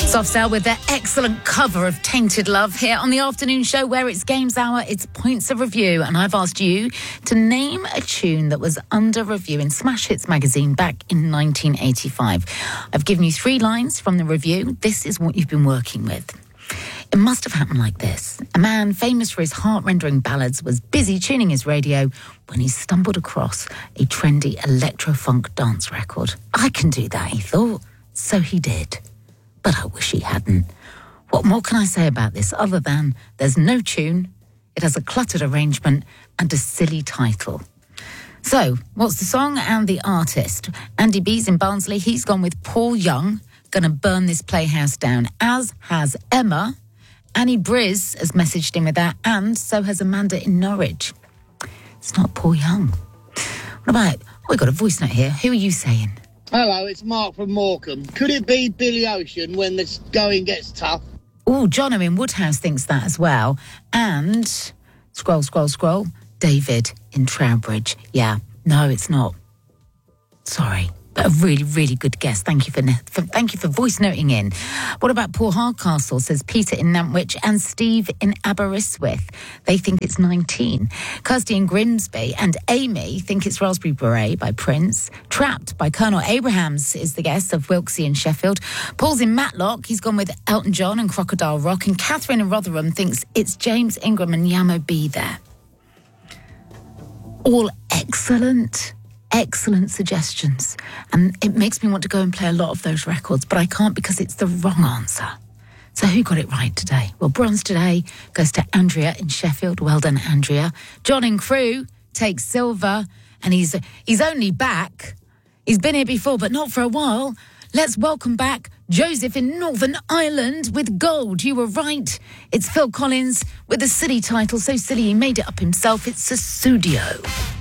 Soft Cell with their excellent cover of Tainted Love here on the afternoon show where it's Games Hour, it's Points of Review, and I've asked you to name a tune that was under review in Smash Hits magazine back in 1985. I've given you 3 lines from the review. This is what you've been working with. It must have happened like this. A man famous for his heart-rendering ballads was busy tuning his radio when he stumbled across a trendy electro-funk dance record. I can do that, he thought. So he did. But I wish he hadn't. What more can I say about this other than there's no tune, it has a cluttered arrangement and a silly title. So, what's the song and the artist? Andy B's in Barnsley, he's gone with Paul Young, Gonna Burn This Playhouse Down, as has Emma. Annie Briz has messaged in with that, and so has Amanda in Norwich. It's not Paul Young. What about, we've got a voice note here. Who are you saying? Hello, it's Mark from Morecambe. Could it be Billy Ocean when the going gets tough? Oh, Jono in Woodhouse thinks that as well. And, scroll, David in Trowbridge. Yeah, no, it's not. Sorry. But a really, really good guess. Thank you for voice noting in. What about Paul Hardcastle, says Peter in Nantwich, and Steve in Aberystwyth. They think it's 19. Kirsty in Grimsby and Amy think it's Raspberry Beret by Prince. Trapped by Colonel Abrahams is the guess of Wilksey in Sheffield. Paul's in Matlock. He's gone with Elton John and Crocodile Rock. And Catherine in Rotherham thinks it's James Ingram and Yamo Be There. All excellent suggestions, and it makes me want to go and play a lot of those records, but I can't because it's the wrong answer. So who got it right today? Well, bronze today goes to Andrea in Sheffield. Well done, Andrea. John in Crewe takes silver, and he's only back. He's been here before, but not for a while. Let's welcome back Joseph in Northern Ireland with gold. You were right. It's Phil Collins with a silly title, so silly he made it up himself. It's Sussudio.